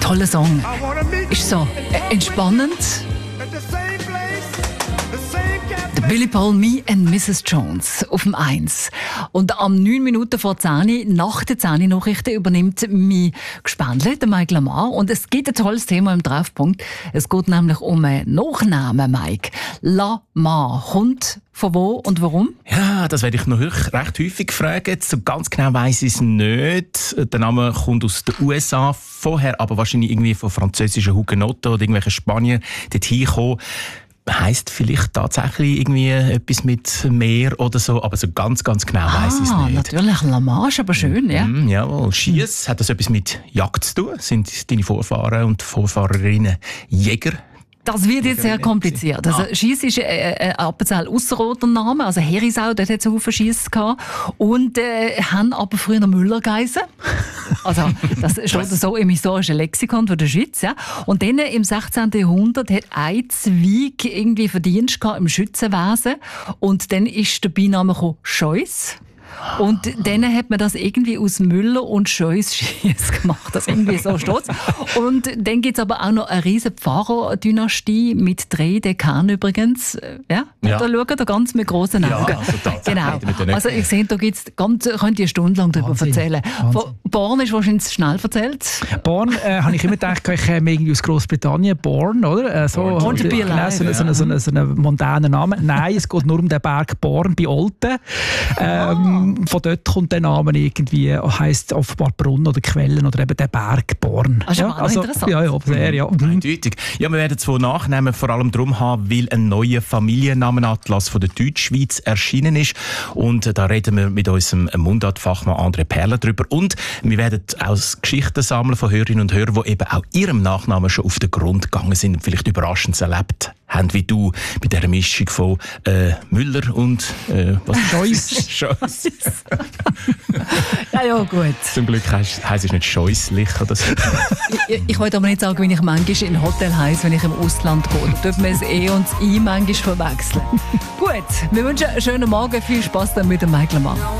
Toller Song. Ist so entspannend. Der Billy Paul, Me and Mrs. Jones auf dem 1. Und am 9 Minuten vor 10, nach der 10 Nachrichten, übernimmt mein Gespendle, der Mike Lamar. Und es gibt ein tolles Thema im Treffpunkt. Es geht nämlich um einen Nachnamen, Mike. Lamar. Kommt von wo und warum? Ja, das werde ich noch recht häufig fragen. So ganz genau weiss ich es nicht. Der Name kommt aus den USA vorher, aber wahrscheinlich irgendwie von französischen Hugenotten oder irgendwelchen Spaniern dorthin gekommen. Heisst vielleicht tatsächlich irgendwie etwas mit Meer oder so, aber so ganz genau weiss ich es nicht. Natürlich, Lamar ist aber schön, ja. Jawohl. Schiess, hat das etwas mit Jagd zu tun? Sind deine Vorfahren und Vorfahrerinnen Jäger? Das wird jetzt sehr kompliziert. Also, Schiess ist ein Appenzell Ausserrhoder Name. Also, Herisau, dort hat es einen Schiess gehabt. Und haben aber früher Müller geheißen. Also, das steht so im historischen Lexikon von der Schweiz. Ja. Und dann im 16. Jahrhundert hat ein Zweig irgendwie Verdienst gehabt im Schützenwesen. Und dann ist der Beiname Scheuss. Und dann hat man das irgendwie aus Müller und Scheuss Schiess gemacht. Das irgendwie so steht's. Und dann gibt es aber auch noch eine riesige Pfarrer-Dynastie mit 3 Dekanen übrigens. Ja? Da schauen da ganz mit grossen Augen. Ja, genau. Also ich sehe, da gibt's könnt ihr eine Stunde lang darüber erzählen. Born ist wahrscheinlich schnell erzählt. Born, habe ich immer gedacht, ich käme irgendwie aus Großbritannien. Born, oder? So ein mondäner Name. Nein, es geht nur um den Berg Born bei Olten. Von dort kommt der Name irgendwie, heisst offenbar Brunnen oder Quellen oder eben der Berg Born. Interessant. Ja, sehr, ja. Eindeutig. Ja, wir werden 2 Nachnamen vor allem darum haben, weil ein neuer Familiennamenatlas von der Deutschschweiz erschienen ist. Und da reden wir mit unserem Mundartfachmann André Perler drüber. Und wir werden auch Geschichten sammeln von Hörerinnen und Hörern, die eben auch ihrem Nachnamen schon auf den Grund gegangen sind und vielleicht überraschend erlebt haben, wie du, bei dieser Mischung von Müller und Scheuss. Ja, gut. Zum Glück heisst es nicht scheuslich oder so. Ich wollte aber nicht sagen, wie ich manchmal in Hotel heisse, wenn ich im Ausland gehe. Da dürfen wir das E und das I manchmal verwechseln. Gut, wir wünschen einen schönen Morgen, viel Spass dann mit dem Mike Lamar.